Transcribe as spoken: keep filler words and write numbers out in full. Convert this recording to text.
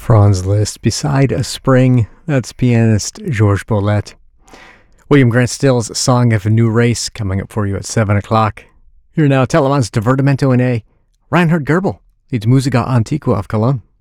Franz Liszt, Beside a Spring, that's pianist Georges Bolet. William Grant Still's Song of a New Race coming up for you at seven o'clock. Here now, Teleman's Divertimento in A. Reinhard Goebel leads Musica Antiqua of Cologne.